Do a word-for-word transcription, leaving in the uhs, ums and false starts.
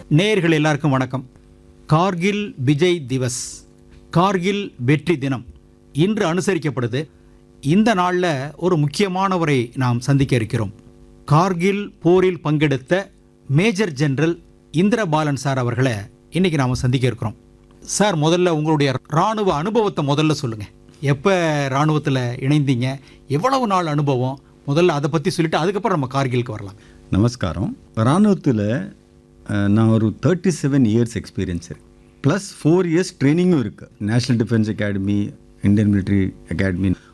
நேயர்கள் எல்லாருக்கும் வணக்கம். கார்கில் விஜய் திவஸ், கார்கில் வெற்றி தினம் இன்று அனுசரிக்கப்படுது. இந்த நாளில் ஒரு முக்கியமானவரை நாம் சந்திக்க இருக்கிறோம். கார்கில் போரில் பங்கெடுத்த மேஜர் ஜெனரல் இந்திரபாலன் சார் அவர்களை இன்னைக்கு நாம் சந்திக்க இருக்கிறோம். சார், முதல்ல உங்களுடைய இராணுவ அனுபவத்தை முதல்ல சொல்லுங்கள். எப்போ இராணுவத்தில் இணைந்தீங்க, எவ்வளவு நாள் அனுபவம், முதல்ல அதை பற்றி சொல்லிவிட்டு அதுக்கப்புறம் நம்ம கார்கிலுக்கு வரலாம். நமஸ்காரம். இராணுவத்தில் நான் ஒரு தேர்ட்டி செவன் இயர்ஸ் எக்ஸ்பீரியன்ஸ் இருக்குது. ப்ளஸ் ஃபோர் இயர்ஸ் ட்ரைனிங்கும் இருக்குது. National defence academy, Indian military academy,